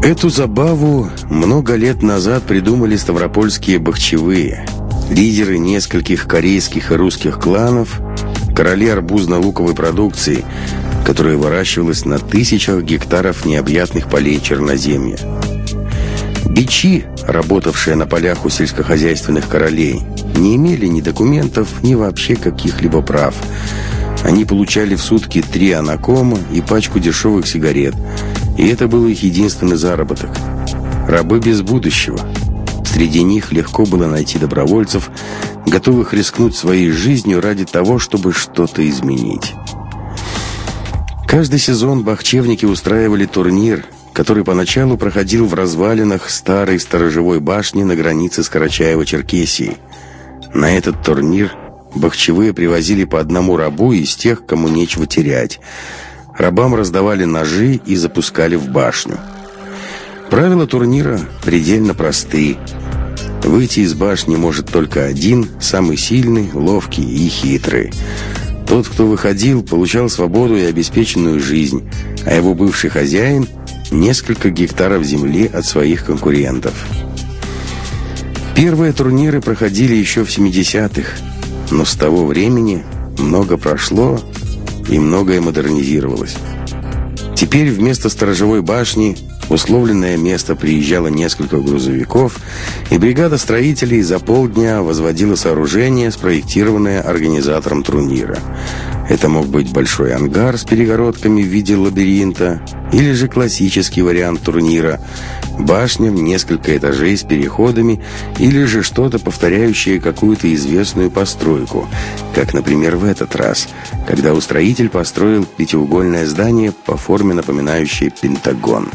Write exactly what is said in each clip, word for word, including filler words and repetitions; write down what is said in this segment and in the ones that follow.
Эту забаву много лет назад придумали ставропольские бахчевые, лидеры нескольких корейских и русских кланов, короли арбузно-луковой продукции, которая выращивалась на тысячах гектаров необъятных полей черноземья. Бичи, работавшие на полях у сельскохозяйственных королей, не имели ни документов, ни вообще каких-либо прав. Они получали в сутки три анакома и пачку дешевых сигарет, и это был их единственный заработок. Рабы без будущего. Среди них легко было найти добровольцев, готовых рискнуть своей жизнью ради того, чтобы что-то изменить. Каждый сезон бахчевники устраивали турнир, который поначалу проходил в развалинах старой сторожевой башни на границе с Карачаево-Черкесией. На этот турнир бахчевые привозили по одному рабу из тех, кому нечего терять. Рабам раздавали ножи и запускали в башню. Правила турнира предельно просты. Выйти из башни может только один, самый сильный, ловкий и хитрый. Тот, кто выходил, получал свободу и обеспеченную жизнь, а его бывший хозяин – несколько гектаров земли от своих конкурентов. Первые турниры проходили еще в семидесятых, но с того времени много прошло и многое модернизировалось. Теперь вместо сторожевой башни в условленное место приезжало несколько грузовиков, и бригада строителей за полдня возводила сооружение, спроектированное организатором турнира. Это мог быть большой ангар с перегородками в виде лабиринта, или же классический вариант турнира – башня в несколько этажей с переходами, или же что-то, повторяющее какую-то известную постройку, как, например, в этот раз, когда устроитель построил пятиугольное здание по форме, напоминающее пентагон.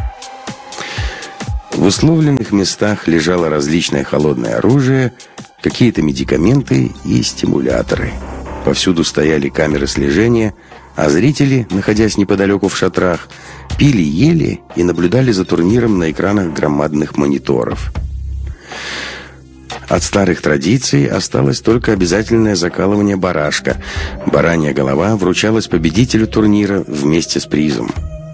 В условленных местах лежало различное холодное оружие, какие-то медикаменты и стимуляторы. Повсюду стояли камеры слежения, а зрители, находясь неподалеку в шатрах, пили, ели и наблюдали за турниром на экранах громадных мониторов. От старых традиций осталось только обязательное закалывание барашка. Баранья голова вручалась победителю турнира вместе с призом.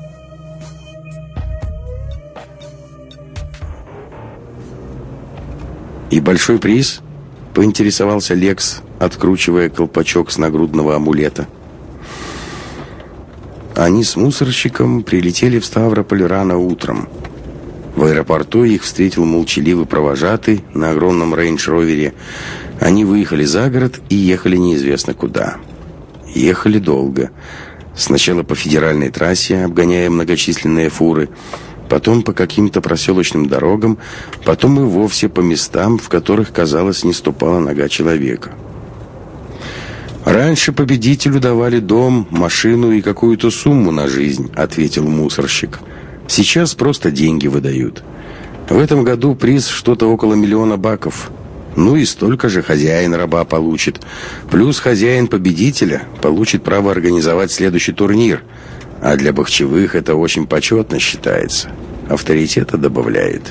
«И большой приз?» — поинтересовался Лекс, откручивая колпачок с нагрудного амулета. Они с мусорщиком прилетели в Ставрополь рано утром. В аэропорту их встретил молчаливый провожатый на огромном рейндж-ровере. Они выехали за город и ехали неизвестно куда. Ехали долго. Сначала по федеральной трассе, обгоняя многочисленные фуры, потом по каким-то проселочным дорогам, потом и вовсе по местам, в которых, казалось, не ступала нога человека. «Раньше победителю давали дом, машину и какую-то сумму на жизнь», — ответил мусорщик. «Сейчас просто деньги выдают. В этом году приз что-то около миллиона баков. Ну и столько же хозяин раба получит. Плюс хозяин победителя получит право организовать следующий турнир. А для бахчевых это очень почетно считается. Авторитета добавляет».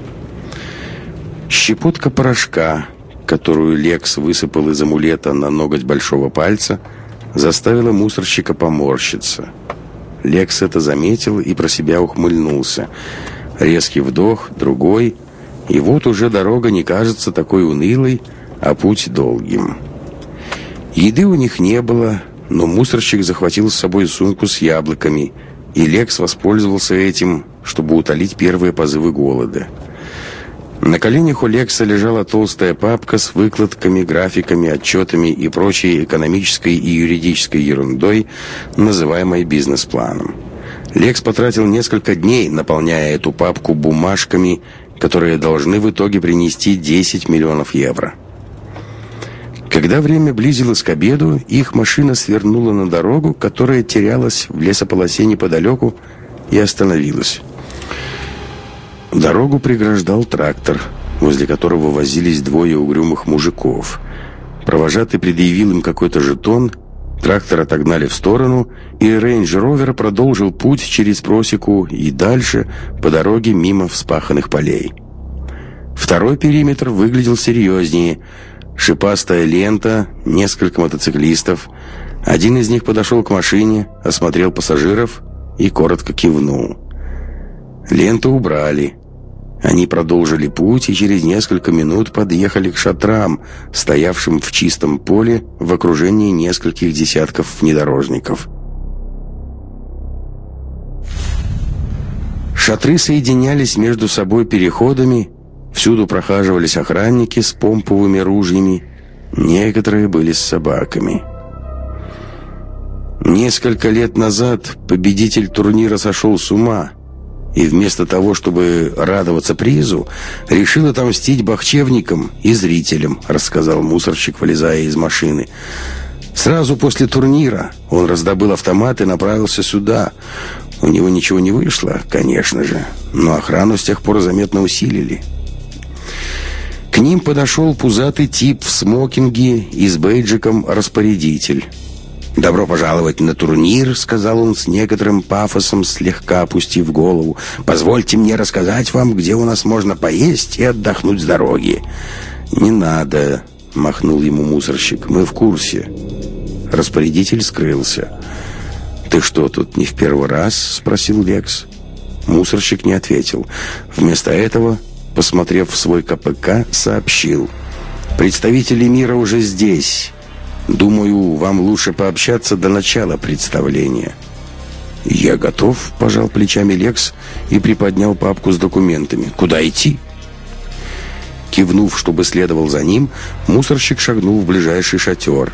Щепотка порошка, которую Лекс высыпал из амулета на ноготь большого пальца, заставила мусорщика поморщиться. Лекс это заметил и про себя ухмыльнулся. Резкий вдох, другой, и вот уже дорога не кажется такой унылой, а путь долгим. Еды у них не было, но мусорщик захватил с собой сумку с яблоками, и Лекс воспользовался этим, чтобы утолить первые позывы голода. На коленях у Лекса лежала толстая папка с выкладками, графиками, отчетами и прочей экономической и юридической ерундой, называемой бизнес-планом. Лекс потратил несколько дней, наполняя эту папку бумажками, которые должны в итоге принести десять миллионов евро. Когда время близилось к обеду, их машина свернула на дорогу, которая терялась в лесополосе неподалеку, и остановилась. Дорогу преграждал трактор, возле которого возились двое угрюмых мужиков. Провожатый предъявил им какой-то жетон, трактор отогнали в сторону, и рейндж-ровер продолжил путь через просеку и дальше по дороге мимо вспаханных полей. Второй периметр выглядел серьезнее. Шипастая лента, несколько мотоциклистов. Один из них подошел к машине, осмотрел пассажиров и коротко кивнул. Ленту убрали. Они продолжили путь и через несколько минут подъехали к шатрам, стоявшим в чистом поле в окружении нескольких десятков внедорожников. Шатры соединялись между собой переходами, всюду прохаживались охранники с помповыми ружьями, некоторые были с собаками. Несколько лет назад победитель турнира сошел с ума и вместо того, чтобы радоваться призу, решил отомстить бахчевникам и зрителям, рассказал мусорщик, вылезая из машины. Сразу после турнира он раздобыл автомат и направился сюда. У него ничего не вышло, конечно же, но охрану с тех пор заметно усилили. К ним подошел пузатый тип в смокинге и с бейджиком «Распорядитель». «Добро пожаловать на турнир», — сказал он с некоторым пафосом, слегка опустив голову. «Позвольте мне рассказать вам, где у нас можно поесть и отдохнуть с дороги». «Не надо», — махнул ему мусорщик, — «мы в курсе». Распорядитель скрылся. «Ты что, тут не в первый раз?» — спросил Лекс. Мусорщик не ответил. Вместо этого, посмотрев в свой ка пэ ка, сообщил: «Представители мира уже здесь. Думаю, вам лучше пообщаться до начала представления». «Я готов», — пожал плечами Лекс и приподнял папку с документами. «Куда идти?» Кивнув, чтобы следовал за ним, мусорщик шагнул в ближайший шатер.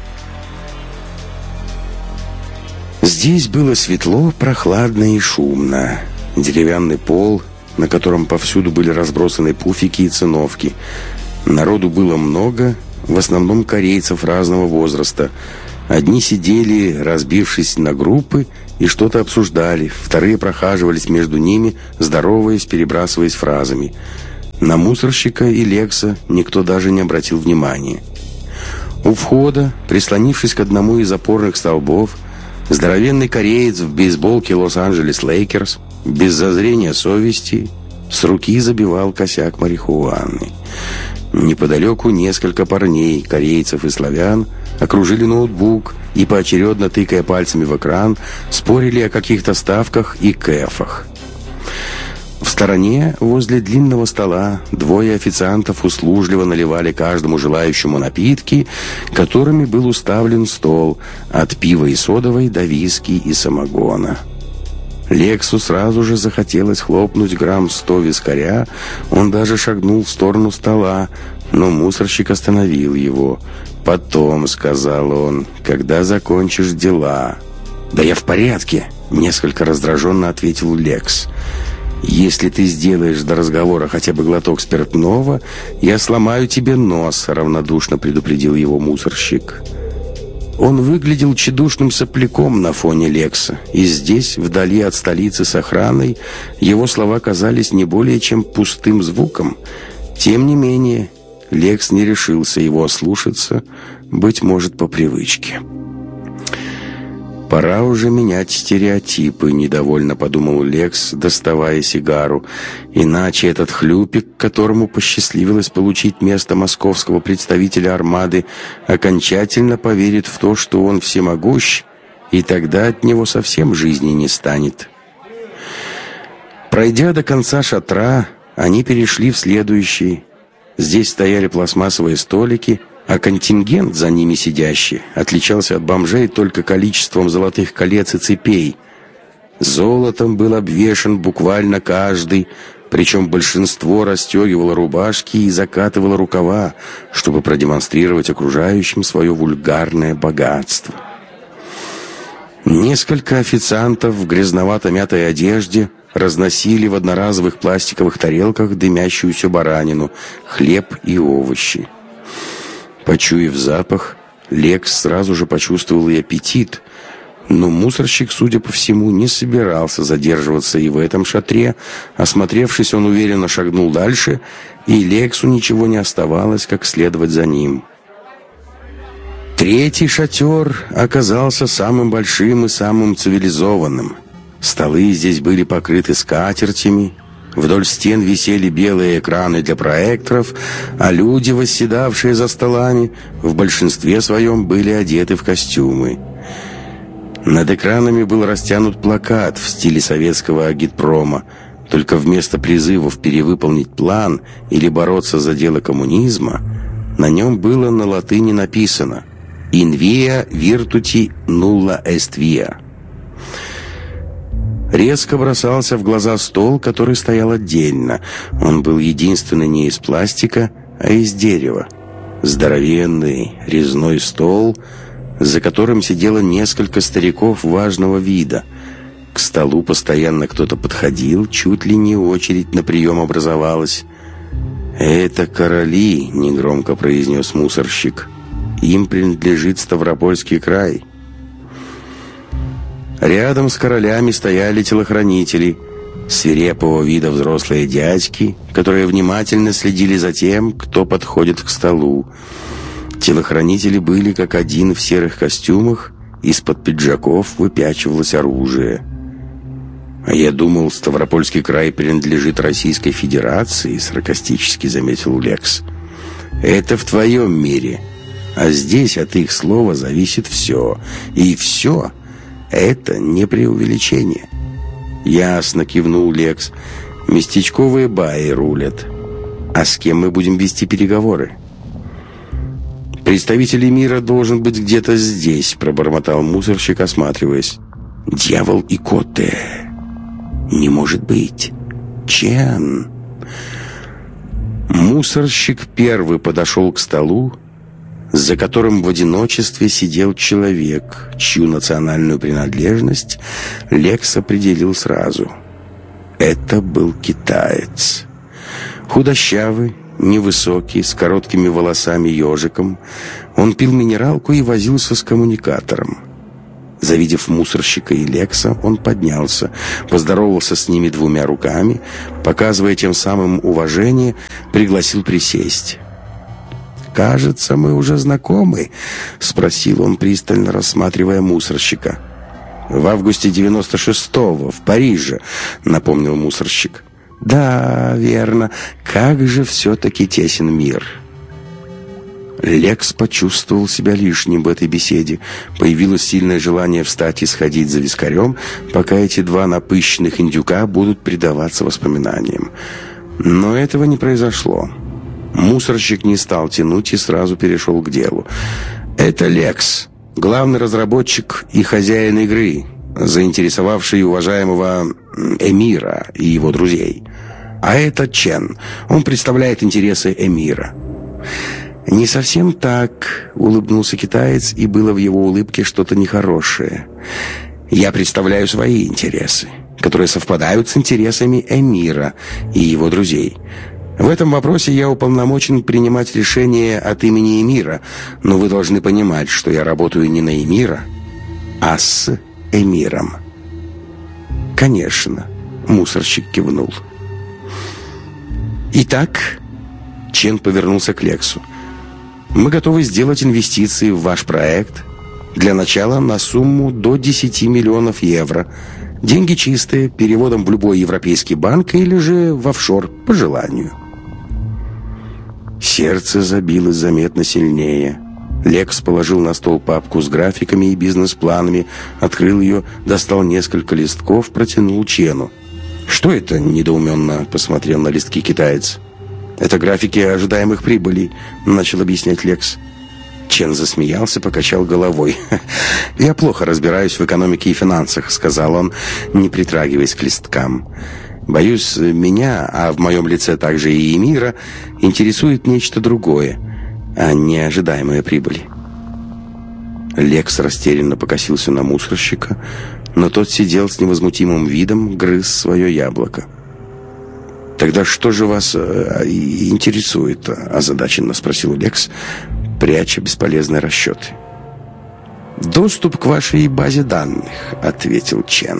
Здесь было светло, прохладно и шумно. Деревянный пол, на котором повсюду были разбросаны пуфики и циновки. Народу было много, в основном корейцев разного возраста. Одни сидели, разбившись на группы, и что-то обсуждали, вторые прохаживались между ними, здороваясь, перебрасываясь фразами. На мусорщика и Лекса никто даже не обратил внимания. У входа, прислонившись к одному из опорных столбов, здоровенный кореец в бейсболке Лос-Анджелес Лейкерс, без зазрения совести, с руки забивал косяк марихуаны. Неподалеку несколько парней, корейцев и славян, окружили ноутбук и, поочередно тыкая пальцами в экран, спорили о каких-то ставках и кэфах. В стороне, возле длинного стола, двое официантов услужливо наливали каждому желающему напитки, которыми был уставлен стол, от пива и содовой до виски и самогона. Лексу сразу же захотелось хлопнуть грамм сто вискаря, он даже шагнул в сторону стола, но мусорщик остановил его. «Потом», — сказал он, — «когда закончишь дела». «Да я в порядке», — несколько раздраженно ответил Лекс. «Если ты сделаешь до разговора хотя бы глоток спиртного, я сломаю тебе нос», — равнодушно предупредил его мусорщик. Он выглядел тщедушным сопляком на фоне Лекса, и здесь, вдали от столицы с охраной, его слова казались не более чем пустым звуком. Тем не менее, Лекс не решился его ослушаться, быть может, по привычке. «Пора уже менять стереотипы», — недовольно подумал Лекс, доставая сигару. «Иначе этот хлюпик, которому посчастливилось получить место московского представителя армады, окончательно поверит в то, что он всемогущ, и тогда от него совсем жизни не станет». Пройдя до конца шатра, они перешли в следующий. Здесь стояли пластмассовые столики, а контингент, за ними сидящий, отличался от бомжей только количеством золотых колец и цепей. Золотом был обвешан буквально каждый, причем большинство расстегивало рубашки и закатывало рукава, чтобы продемонстрировать окружающим свое вульгарное богатство. Несколько официантов в грязновато-мятой одежде разносили в одноразовых пластиковых тарелках дымящуюся баранину, хлеб и овощи. Почуяв запах, Лекс сразу же почувствовал и аппетит, но мусорщик, судя по всему, не собирался задерживаться и в этом шатре. Осмотревшись, он уверенно шагнул дальше, и Лексу ничего не оставалось, как следовать за ним. Третий шатер оказался самым большим и самым цивилизованным. Столы здесь были покрыты скатертями, вдоль стен висели белые экраны для проекторов, а люди, восседавшие за столами, в большинстве своем были одеты в костюмы. Над экранами был растянут плакат в стиле советского агитпрома. Только вместо призывов перевыполнить план или бороться за дело коммунизма, на нем было на латыни написано «In via virtuti nulla est via». Резко бросался в глаза стол, который стоял отдельно. Он был единственный не из пластика, а из дерева. Здоровенный резной стол, за которым сидело несколько стариков важного вида. К столу постоянно кто-то подходил, чуть ли не очередь на прием образовалась. «Это короли», — негромко произнес мусорщик. «Им принадлежит Ставропольский край». Рядом с королями стояли телохранители, свирепого вида взрослые дядьки, которые внимательно следили за тем, кто подходит к столу. Телохранители были как один в серых костюмах, из-под пиджаков выпячивалось оружие. «А я думал, Ставропольский край принадлежит Российской Федерации», — саркастически заметил Лекс. «Это в твоем мире, а здесь от их слова зависит все. И все — это не преувеличение». «Ясно», — кивнул Лекс. «Местечковые баи рулят. А с кем мы будем вести переговоры?» «Представитель мира должен быть где-то здесь», — пробормотал мусорщик, осматриваясь. «Дьявол и Коте. Не может быть. Чен». Мусорщик первый подошел к столу, за которым в одиночестве сидел человек, чью национальную принадлежность Лекс определил сразу. Это был китаец. Худощавый, невысокий, с короткими волосами ежиком. Он пил минералку и возился с коммуникатором. Завидев мусорщика и Лекса, он поднялся, поздоровался с ними двумя руками, показывая тем самым уважение, пригласил присесть. «Кажется, мы уже знакомы?» — спросил он, пристально рассматривая мусорщика. «В августе девяносто шестого в Париже», — напомнил мусорщик. «Да, верно. Как же все-таки тесен мир». Лекс почувствовал себя лишним в этой беседе. Появилось сильное желание встать и сходить за вискарем, пока эти два напыщенных индюка будут предаваться воспоминаниям. Но этого не произошло. Мусорщик не стал тянуть и сразу перешел к делу. «Это Лекс, главный разработчик и хозяин игры, заинтересовавший уважаемого Эмира и его друзей. А это Чен. Он представляет интересы Эмира». «Не совсем так», — улыбнулся китаец, и было в его улыбке что-то нехорошее. «Я представляю свои интересы, которые совпадают с интересами Эмира и его друзей. В этом вопросе я уполномочен принимать решения от имени Эмира, но вы должны понимать, что я работаю не на Эмира, а с Эмиром». «Конечно», — мусорщик кивнул. «Итак», — Чен повернулся к Лексу, «мы готовы сделать инвестиции в ваш проект. Для начала на сумму до десяти миллионов евро. Деньги чистые, переводом в любой европейский банк или же в офшор, по желанию». Сердце забилось заметно сильнее. Лекс положил на стол папку с графиками и бизнес-планами, открыл ее, достал несколько листков, протянул Чену. «Что это?» — недоуменно посмотрел на листки китаец. «Это графики ожидаемых прибылей», — начал объяснять Лекс. Чен засмеялся, покачал головой. «Я плохо разбираюсь в экономике и финансах», — сказал он, не притрагиваясь к листкам. «Боюсь, меня, а в моем лице также и Эмира, интересует нечто другое, а не ожидаемые прибыли». Лекс растерянно покосился на мусорщика, но тот сидел с невозмутимым видом, грыз свое яблоко. «Тогда что же вас э, интересует?» — озадаченно спросил Лекс, пряча бесполезные расчеты. «Доступ к вашей базе данных», — ответил Чен.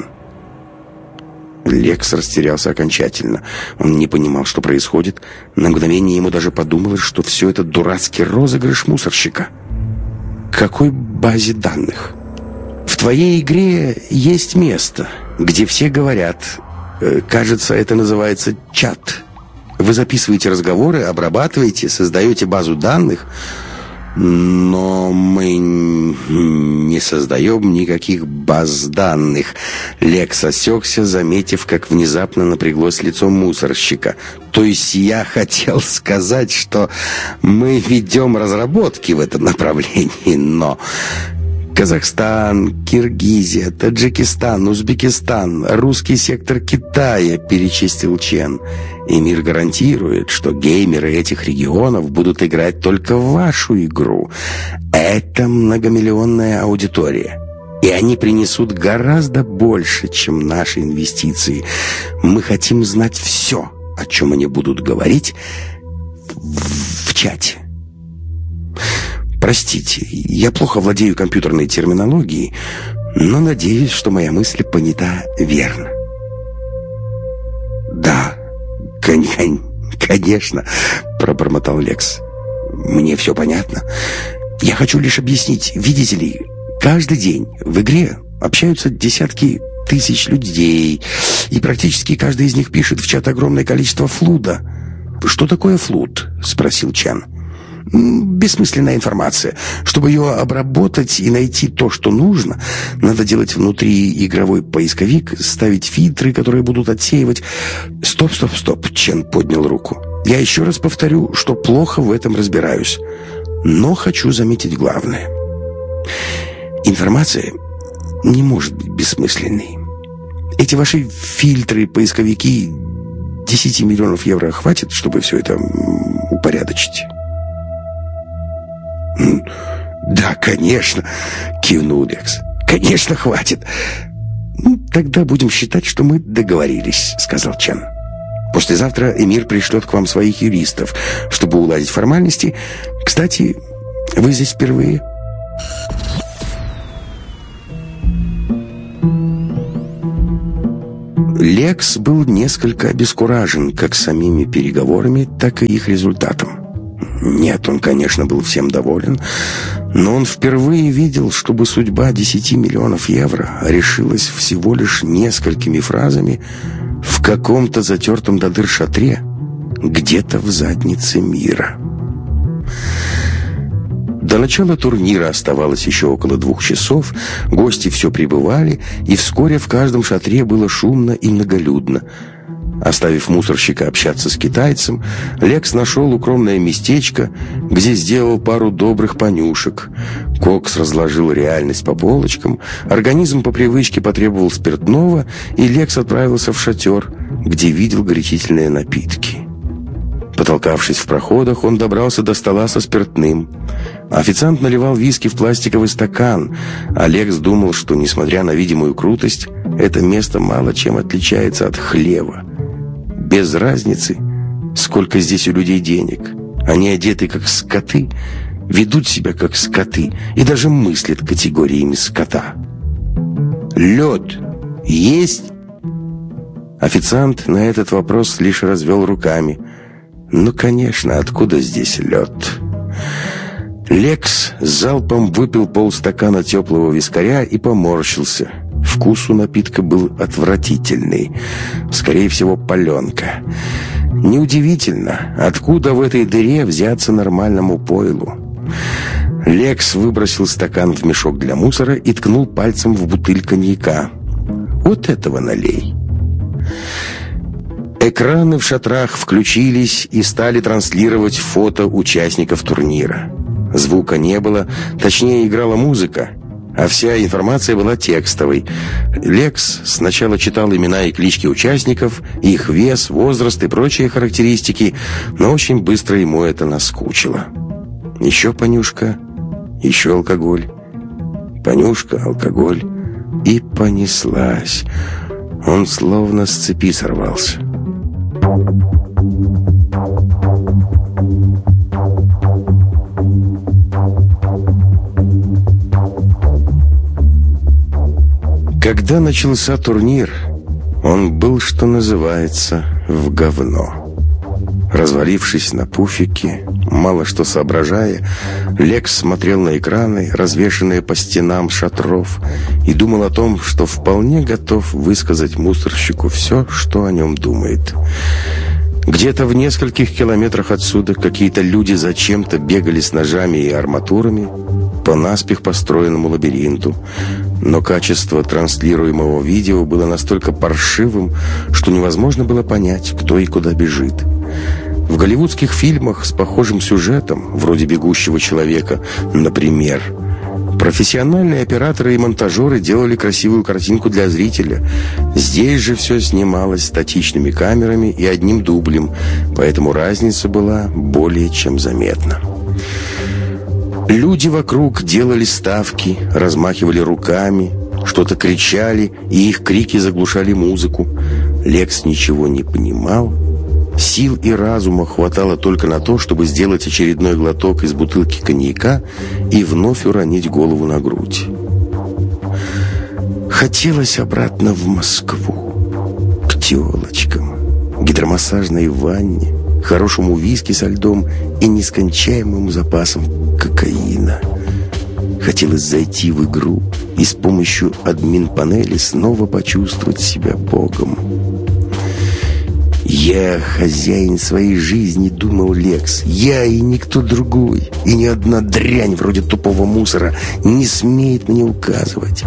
Лекс растерялся окончательно. Он не понимал, что происходит. На мгновение ему даже подумалось, что все это дурацкий розыгрыш мусорщика. «Какой базе данных?» «В твоей игре есть место, где все говорят. Кажется, это называется чат. Вы записываете разговоры, обрабатываете, создаете базу данных. Но мы не создаем никаких баз данных. Лекс осекся, заметив, как внезапно напряглось лицо мусорщика. То есть я хотел сказать, что мы ведем разработки в этом направлении, но... Казахстан, Киргизия, Таджикистан, Узбекистан, русский сектор Китая, перечислил Чен. Эмир гарантирует, что геймеры этих регионов будут играть только в вашу игру. Это многомиллионная аудитория. И они принесут гораздо больше, чем наши инвестиции. Мы хотим знать все, о чем они будут говорить в, в чате. Простите, я плохо владею компьютерной терминологией, но надеюсь, что моя мысль понята верно. Да, кон- конечно, пробормотал Лекс. Мне все понятно. Я хочу лишь объяснить. Видите ли, каждый день в игре общаются десятки тысяч людей, и практически каждый из них пишет в чат огромное количество флуда. «Что такое флуд?» — спросил Чан. Бессмысленная информация. Чтобы ее обработать и найти то, что нужно, надо делать внутри игровой поисковик, ставить фильтры, которые будут отсеивать... Стоп, стоп, стоп, Чен поднял руку. Я еще раз повторю, что плохо в этом разбираюсь. Но хочу заметить главное. Информация не может быть бессмысленной. Эти ваши фильтры, поисковики, десять миллионов евро хватит, чтобы все это упорядочить? «Да, конечно», — кивнул Лекс. «Конечно, хватит». «Ну, тогда будем считать, что мы договорились», — сказал Чан. «Послезавтра Эмир пришлет к вам своих юристов, чтобы уладить формальности. Кстати, вы здесь впервые?» Лекс был несколько обескуражен как самими переговорами, так и их результатом. Нет, он, конечно, был всем доволен, но он впервые видел, чтобы судьба десяти миллионов евро решилась всего лишь несколькими фразами в каком-то затертом до дыр шатре, где-то в заднице мира. До начала турнира оставалось еще около двух часов, гости все прибывали, и вскоре в каждом шатре было шумно и многолюдно. Оставив мусорщика общаться с китайцем, Лекс нашел укромное местечко, где сделал пару добрых понюшек. Кокс разложил реальность по полочкам, организм по привычке потребовал спиртного, и Лекс отправился в шатер, где видел горячительные напитки. Потолкавшись в проходах, он добрался до стола со спиртным. Официант наливал виски в пластиковый стакан, а Лекс думал, что, несмотря на видимую крутость, это место мало чем отличается от хлева. Без разницы, сколько здесь у людей денег. Они одеты как скоты, ведут себя как скоты и даже мыслят категориями скота. «Лед есть?» Официант на этот вопрос лишь развел руками. «Ну, конечно, откуда здесь лед?» Лекс залпом выпил полстакана теплого вискаря и поморщился. Вкус у напитка был отвратительный. Скорее всего, паленка. Неудивительно, откуда в этой дыре взяться нормальному пойлу. Лекс выбросил стакан в мешок для мусора и ткнул пальцем в бутыль коньяка. «Вот этого налей». Экраны в шатрах включились и стали транслировать фото участников турнира. Звука не было, точнее играла музыка, а вся информация была текстовой. Лекс сначала читал имена и клички участников, их вес, возраст и прочие характеристики, но очень быстро ему это наскучило. Еще понюшка, еще алкоголь, понюшка, алкоголь, и понеслась. Он словно с цепи сорвался. Когда начался турнир, он был, что называется, в говно. Развалившись на пуфике, мало что соображая, Лекс смотрел на экраны, развешанные по стенам шатров, и думал о том, что вполне готов высказать мусорщику все, что о нем думает. Где-то в нескольких километрах отсюда какие-то люди зачем-то бегали с ножами и арматурами по наспех построенному лабиринту, но качество транслируемого видео было настолько паршивым, что невозможно было понять, кто и куда бежит. В голливудских фильмах с похожим сюжетом, вроде «Бегущего человека», например, профессиональные операторы и монтажеры делали красивую картинку для зрителя. Здесь же все снималось статичными камерами и одним дублем, поэтому разница была более чем заметна. Люди вокруг делали ставки, размахивали руками, что-то кричали, и их крики заглушали музыку. Лекс ничего не понимал. Сил и разума хватало только на то, чтобы сделать очередной глоток из бутылки коньяка и вновь уронить голову на грудь. Хотелось обратно в Москву, к тёлочкам, гидромассажной ванне, хорошему виски со льдом и нескончаемым запасом кокаина. Хотелось зайти в игру и с помощью админ-панели снова почувствовать себя богом. «Я хозяин своей жизни», — думал Лекс. «Я и никто другой, и ни одна дрянь вроде тупого мусора не смеет мне указывать».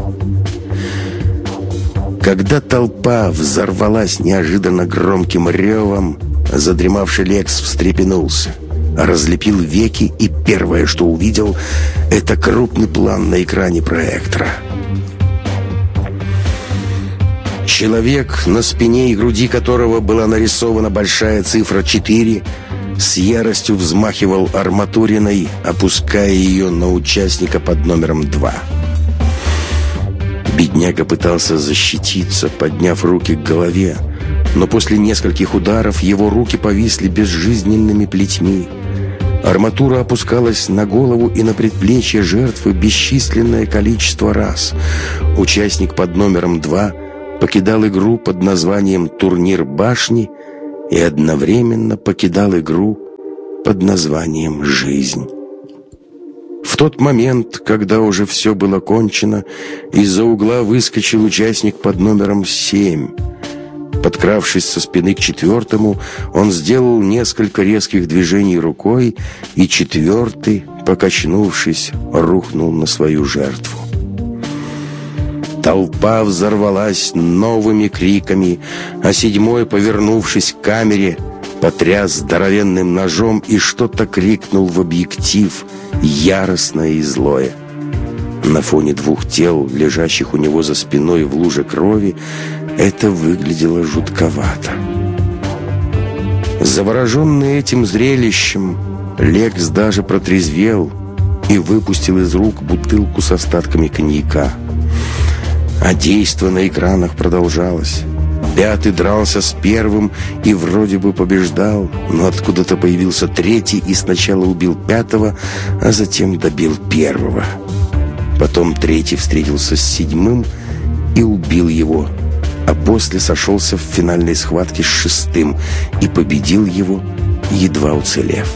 Когда толпа взорвалась неожиданно громким ревом, задремавший Лекс встрепенулся, разлепил веки, и первое, что увидел, это крупный план на экране проектора. Человек, на спине и груди которого была нарисована большая цифра четыре, с яростью взмахивал арматуриной, опуская ее на участника под номером два. Бедняга пытался защититься, подняв руки к голове, но после нескольких ударов его руки повисли безжизненными плетьми. Арматура опускалась на голову и на предплечье жертвы бесчисленное количество раз. Участник под номером два покидал игру под названием «Турнир башни» и одновременно покидал игру под названием «Жизнь». В тот момент, когда уже все было кончено, из-за угла выскочил участник под номером семь. Подкравшись со спины к четвертому, он сделал несколько резких движений рукой, и четвертый, покачнувшись, рухнул на свою жертву. Толпа взорвалась новыми криками, а седьмой, повернувшись к камере, потряс здоровенным ножом и что-то крикнул в объектив, яростное и злое. На фоне двух тел, лежащих у него за спиной в луже крови, это выглядело жутковато. Завороженный этим зрелищем, Лекс даже протрезвел и выпустил из рук бутылку с остатками коньяка. А действо на экранах продолжалось. Пятый дрался с первым и вроде бы побеждал, но откуда-то появился третий и сначала убил пятого, а затем добил первого. Потом третий встретился с седьмым и убил его, а после сошелся в финальной схватке с шестым и победил его, едва уцелев.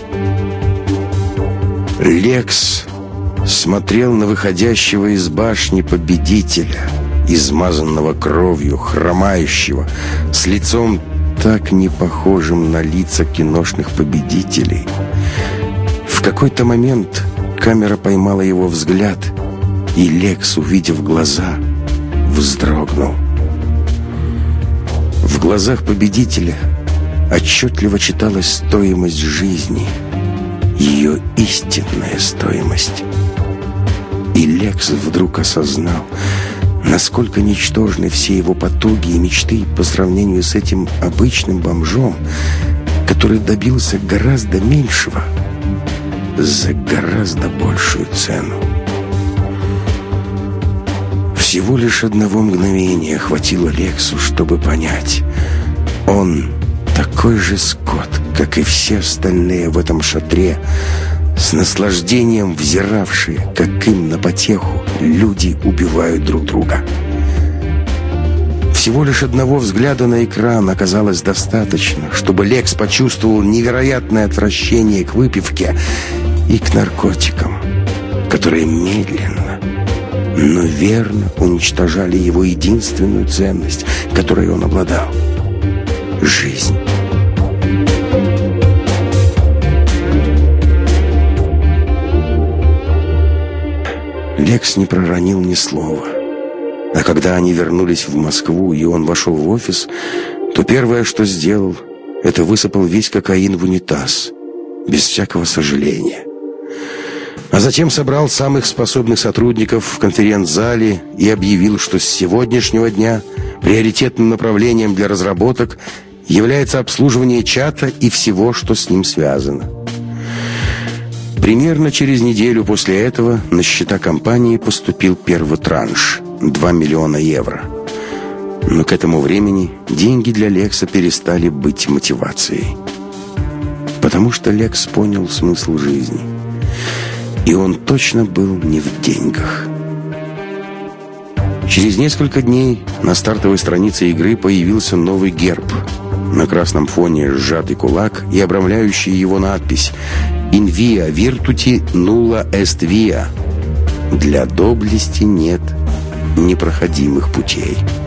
Лекс смотрел на выходящего из башни победителя, измазанного кровью, хромающего, с лицом так не похожим на лица киношных победителей. В какой-то момент камера поймала его взгляд, и Лекс, увидев глаза, вздрогнул. В глазах победителя отчетливо читалась стоимость жизни, ее истинная стоимость. И Лекс вдруг осознал, насколько ничтожны все его потуги и мечты по сравнению с этим обычным бомжом, который добился гораздо меньшего за гораздо большую цену. Всего лишь одного мгновения хватило Лексу, чтобы понять: он такой же скот, как и все остальные в этом шатре, с наслаждением взиравшие, как им на потеху люди убивают друг друга. Всего лишь одного взгляда на экран оказалось достаточно, чтобы Лекс почувствовал невероятное отвращение к выпивке и к наркотикам, которые медленно, но верно уничтожали его единственную ценность, которой он обладал — жизнь. Лекс не проронил ни слова. А когда они вернулись в Москву, и он вошел в офис, то первое, что сделал, это высыпал весь кокаин в унитаз, без всякого сожаления. А затем собрал самых способных сотрудников в конференц-зале и объявил, что с сегодняшнего дня приоритетным направлением для разработок является обслуживание чата и всего, что с ним связано. Примерно через неделю после этого на счета компании поступил первый транш – два миллиона евро. Но к этому времени деньги для Лекса перестали быть мотивацией. Потому что Лекс понял смысл жизни. И он точно был не в деньгах. Через несколько дней на стартовой странице игры появился новый герб. На красном фоне сжатый кулак и обрамляющая его надпись «In via virtuti nulla est via». Для доблести нет непроходимых путей.